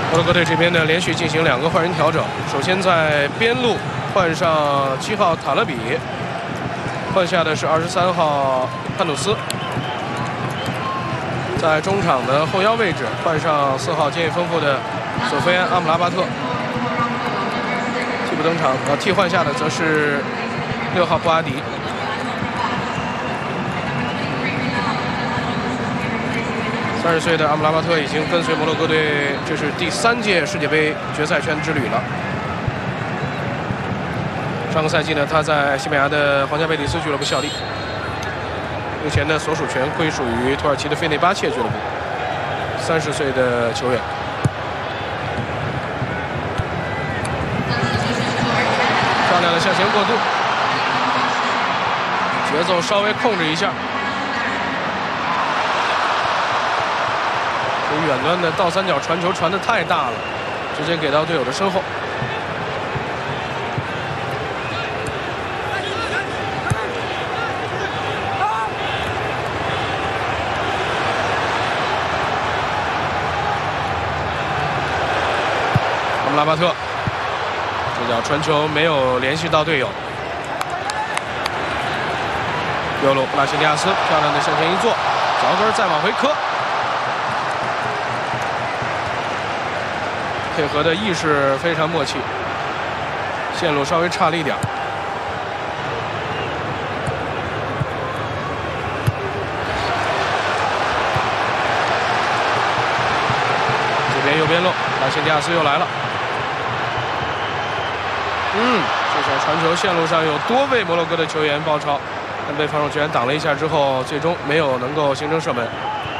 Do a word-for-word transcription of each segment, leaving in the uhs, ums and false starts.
摩洛哥队这边呢，连续进行两个换人调整。首先在边路换上七号塔勒比，换下的是二十三号潘努斯。在中场的后腰位置换上四号经验丰富的索菲安·阿姆拉巴特。替补登场，呃，替换下的则是六号布阿迪。 三十岁的阿姆拉巴特已经跟随摩洛哥队，这是第三届世界杯决赛圈之旅了。上个赛季呢，他在西班牙的皇家贝蒂斯俱乐部效力，目前呢所属权归属于土耳其的费内巴切俱乐部。三十岁的球员，漂亮的向前过渡，节奏稍微控制一下。 远端的倒三角传球传得太大了，直接给到队友的身后。阿姆拉巴特这脚传球没有联系到队友。右路布拉辛迪亚斯漂亮的向前一坐，脚跟再往回磕。 配合的意识非常默契，线路稍微差了一点。这边右边路，拉辛迪亚斯又来了。嗯，这脚传球线路上有多位摩洛哥的球员包抄，但被防守球员挡了一下之后，最终没有能够形成射门。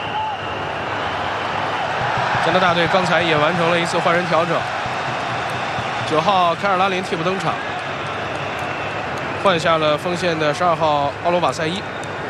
加拿大队刚才也完成了一次换人调整，九号凯尔拉林替补登场，换下了锋线的十二号奥罗瓦塞伊。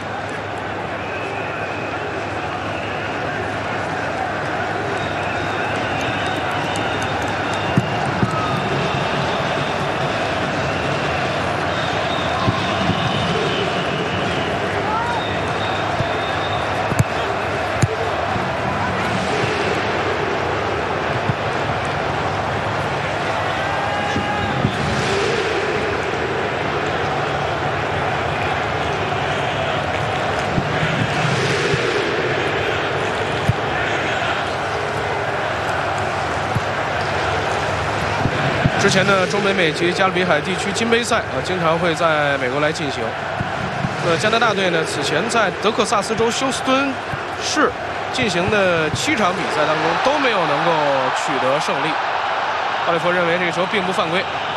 之前呢，中北美及加勒比海地区金杯赛啊，经常会在美国来进行。呃，加拿大队呢，此前在德克萨斯州休斯敦市进行的七场比赛当中都没有能够取得胜利。奥利弗认为这个球并不犯规。